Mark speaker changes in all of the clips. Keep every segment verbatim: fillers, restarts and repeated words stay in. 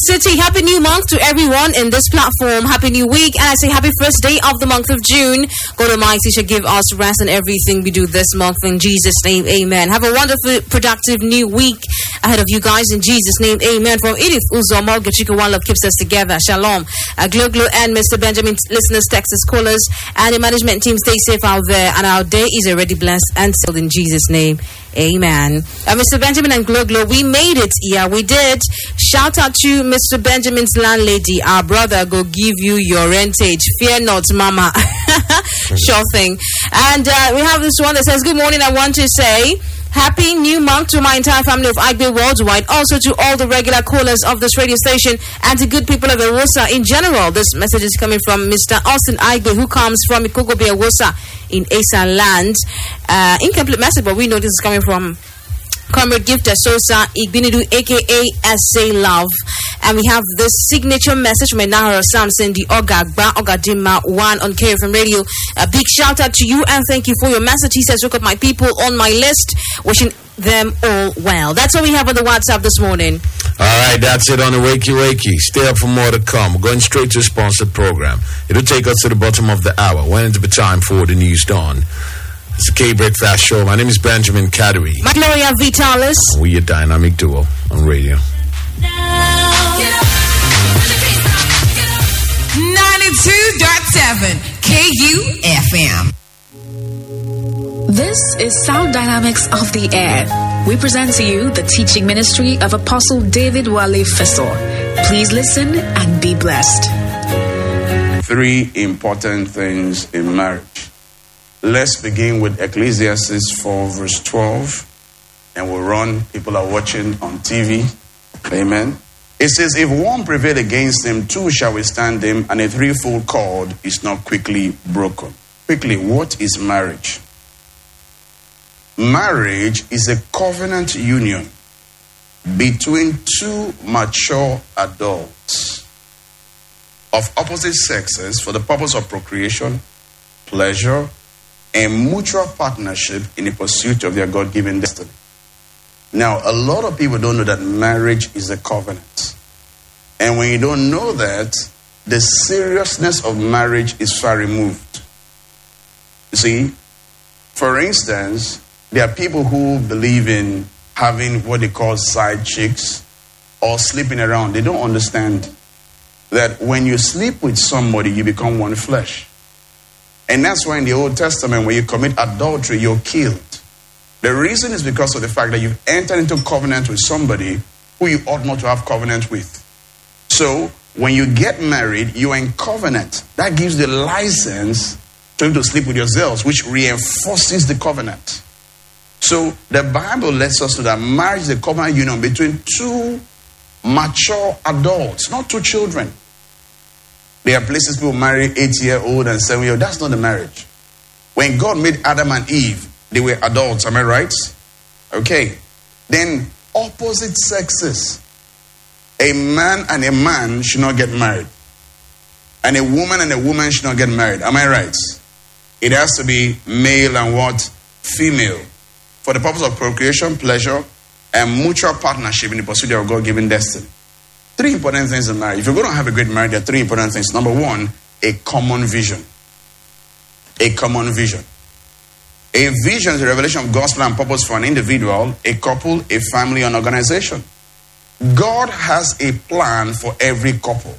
Speaker 1: City. Happy new month to everyone in this platform. Happy new week. And I say happy first day of the month of June. God Almighty shall give us rest in everything we do this month. In Jesus' name, amen. Have a wonderful, productive new week ahead of you guys. In Jesus' name, amen. From Edith Uzomo, Gachika One Love keeps us together. Shalom. Uh, Glo Glo and Mister Benjamin, listeners, Texas callers, and the management team, stay safe out there. And our day is already blessed and sealed in Jesus' name. Amen. Uh, Mister Benjamin and Glo Glo, we made it. Yeah, we did. Shout out to Mister Benjamin's landlady. Our brother go give you your rentage. Fear not, mama. Sure thing. And uh, we have this one that says, good morning. I want to say happy new month to my entire family of Igbe worldwide. Also to all the regular callers of this radio station and to good people of Ewosa in general. This message is coming from Mister Austin Igbe, who comes from Ikogobe Ewosa in Asa land. Uh, incomplete message, but we know this is coming from Comrade Gift Sosa Igbinidu, aka S A Love. And we have this signature message from Enahara Samson, the Ogagba Ogadima one on K F M Radio. A big shout out to you and thank you for your message. He says, look at my people on my list, wishing them all well. That's all we have on the WhatsApp this morning.
Speaker 2: All right, that's it on the Wakey Wakey. Stay up for more to come. We're going straight to a sponsored program. It'll take us to the bottom of the hour. When it'll be time for the news dawn. It's the K Breakfast Show. My name is Benjamin Kaduri.
Speaker 1: My Gloria Vitalis.
Speaker 2: And we're your dynamic duo on radio.
Speaker 3: ninety-two point seven K U F M.
Speaker 4: This is Sound Dynamics of the Air. We present to you the teaching ministry of Apostle David Wale Fisor. Please listen and be blessed.
Speaker 5: Three important things in marriage. Let's begin with Ecclesiastes four verse twelve. And we'll run. People are watching on T V. Amen. It says, if one prevail against him, two shall withstand him, and a threefold cord is not quickly broken. Quickly, what is marriage? Marriage is a covenant union between two mature adults of opposite sexes for the purpose of procreation, pleasure, and mutual partnership in the pursuit of their God-given destiny. Now, a lot of people don't know that marriage is a covenant. And when you don't know that, the seriousness of marriage is far removed. You see, for instance, there are people who believe in having what they call side chicks or sleeping around. They don't understand that when you sleep with somebody, you become one flesh. And that's why in the Old Testament, when you commit adultery, you're killed. The reason is because of the fact that you've entered into covenant with somebody who you ought not to have covenant with. So, when you get married, you are in covenant. That gives the license to, to sleep with yourselves, which reinforces the covenant. So, the Bible lets us know that marriage is a covenant union between two mature adults, not two children. There are places people marry eight-year-old and seven-year-old. That's not the marriage. When God made Adam and Eve, they were adults. Am I right? Okay. Then opposite sexes. A man and a man should not get married. And a woman and a woman should not get married. Am I right? It has to be male and what? Female. For the purpose of procreation, pleasure, and mutual partnership in the pursuit of God-given destiny. Three important things in marriage. If you're going to have a great marriage, there are three important things. Number one, a common vision. A common vision. A vision is a revelation of God's plan and purpose for an individual, a couple, a family, an organization. God has a plan for every couple.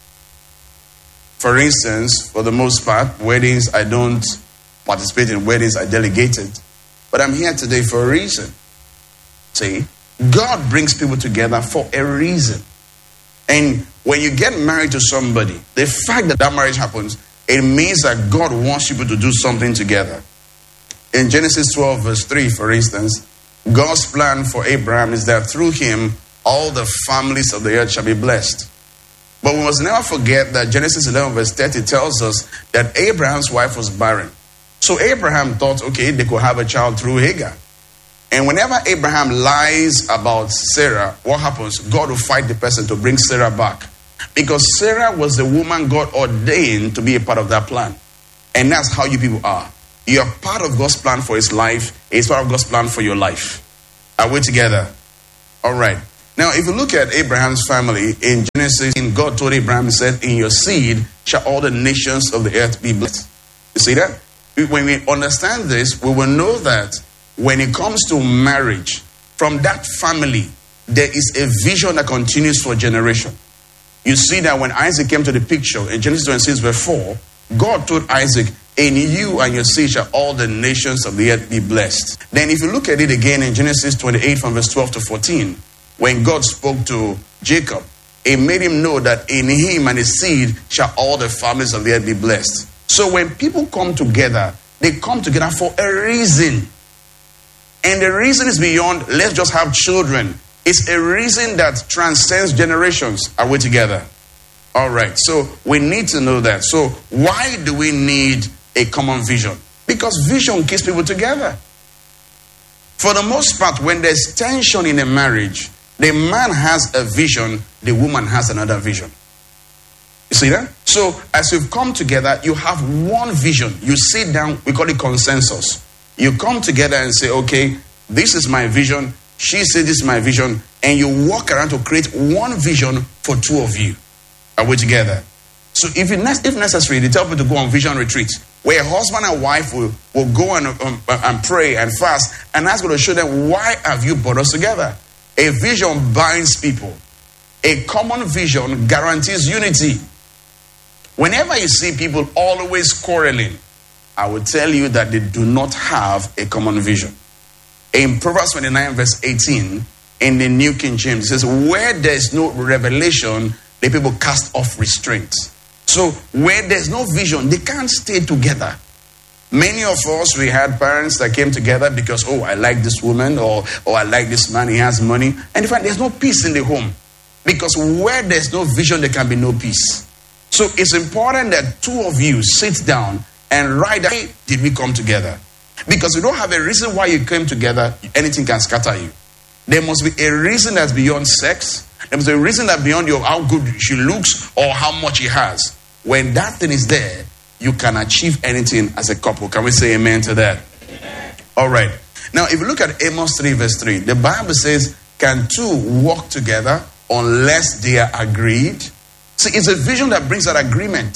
Speaker 5: For instance, for the most part, weddings, I don't participate in weddings, I delegate it. But I'm here today for a reason. See, God brings people together for a reason. And when you get married to somebody, the fact that that marriage happens, it means that God wants people to do something together. In Genesis twelve verse three, for instance, God's plan for Abraham is that through him, all the families of the earth shall be blessed. But we must never forget that Genesis eleven verse thirty tells us that Abraham's wife was barren. So Abraham thought, okay, they could have a child through Hagar. And whenever Abraham lies about Sarah, what happens? God will fight the person to bring Sarah back. Because Sarah was the woman God ordained to be a part of that plan. And that's how you people are. You are part of God's plan for his life. It's part of God's plan for your life. Are we together? All right. Now, if you look at Abraham's family in Genesis, God told Abraham, he said, in your seed shall all the nations of the earth be blessed. You see that? When we understand this, we will know that when it comes to marriage, from that family, there is a vision that continues for a generation. You see that when Isaac came to the picture in Genesis twenty-six verse four, God told Isaac, in you and your seed shall all the nations of the earth be blessed. Then if you look at it again in Genesis twenty-eight from verse twelve to fourteen, when God spoke to Jacob, he made him know that in him and his seed shall all the families of the earth be blessed. So when people come together, they come together for a reason. And the reason is beyond, let's just have children. It's a reason that transcends generations. Are we together? All right. So we need to know that. So why do we need a common vision? Because vision keeps people together. For the most part, when there's tension in a marriage, the man has a vision, the woman has another vision. You see that? So as you've come together, you have one vision. You sit down, we call it consensus. You come together and say, okay, this is my vision. She said this is my vision. And you walk around to create one vision for two of you. Are we together? So if, it, if necessary, they tell people to go on vision retreats, where husband and wife will, will go and, um, and pray and fast and ask God to show them, why have you brought us together? A vision binds people. A common vision guarantees unity. Whenever you see people always quarreling, I will tell you that they do not have a common vision. In Proverbs twenty-nine verse eighteen, in the New King James, it says, where there is no revelation, the people cast off restraint. So where there's no vision, they can't stay together. Many of us, we had parents that came together because, oh, I like this woman, or, or I like this man, he has money. And in fact, there's no peace in the home. Because where there's no vision, there can be no peace. So it's important that two of you sit down and write down, why did we come together? Because you don't have a reason why you came together, anything can scatter you. There must be a reason that's beyond sex. There must be a reason that's beyond your how good she looks or how much he has. When that thing is there, you can achieve anything as a couple. Can we say amen to that? Amen. All right. Now, if you look at Amos three verse three, the Bible says, can two walk together unless they are agreed? See, it's a vision that brings that agreement.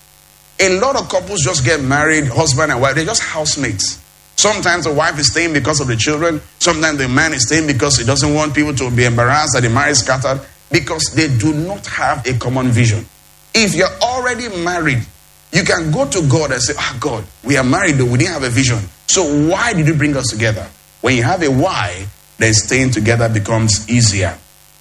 Speaker 5: A lot of couples just get married, husband and wife, they're just housemates. Sometimes the wife is staying because of the children. Sometimes the man is staying because he doesn't want people to be embarrassed that the marriage is scattered, because they do not have a common vision. If you're already married, you can go to God and say, ah, God, we are married, though we didn't have a vision. So why did you bring us together? When you have a why, then staying together becomes easier.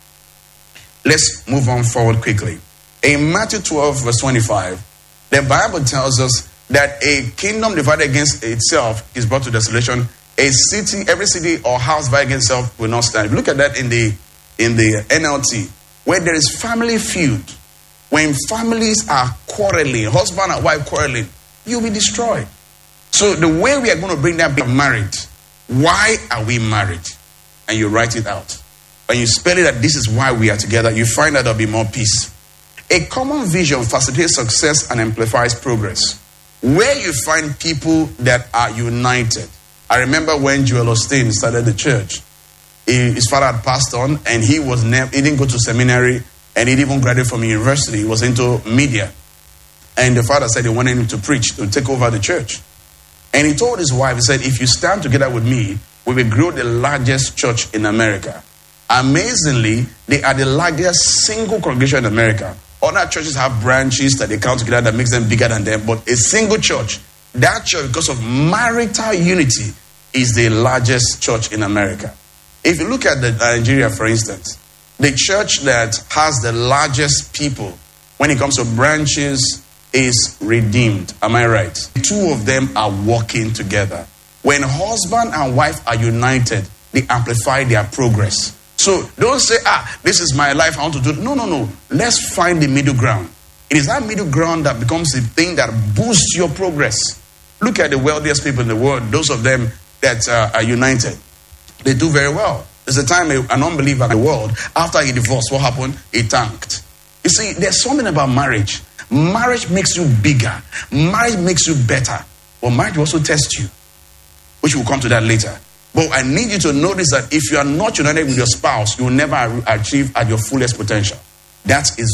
Speaker 5: Let's move on forward quickly. In Matthew twelve, verse twenty-five, the Bible tells us that a kingdom divided against itself is brought to desolation. A city, every city or house divided against itself will not stand. If you look at that in the in the N L T, where there is family feud, when families are quarreling, husband and wife quarreling, you'll be destroyed. So the way we are going to bring that back, married, why are we married? And you write it out. When you spell it that this is why we are together, you find that there'll be more peace. A common vision facilitates success and amplifies progress. Where you find people that are united. I remember when Joel Osteen started the church, he, his father had passed on, and he was ne- he didn't go to seminary, and he didn't even graduate from university. He was into media. And the father said he wanted him to preach, to take over the church. And he told his wife, he said, if you stand together with me, we will grow the largest church in America. Amazingly, they are the largest single congregation in America. Other churches have branches that they count together that makes them bigger than them. But a single church, that church, because of marital unity, is the largest church in America. If you look at the Nigeria, for instance, the church that has the largest people when it comes to branches is Redeemed. Am I right? Two of them are working together. When husband and wife are united, they amplify their progress. So don't say, ah, this is my life, I want to do it. No, no, no. Let's find the middle ground. It is that middle ground that becomes the thing that boosts your progress. Look at the wealthiest people in the world, those of them that uh, are united. They do very well. There's a time an unbeliever in the world, after he divorced, what happened? He tanked. You see, there's something about marriage. Marriage makes you bigger. Marriage makes you better. But marriage will also test you, which we'll come to that later. But I need you to notice that if you are not united with your spouse, you will never achieve at your fullest potential. That is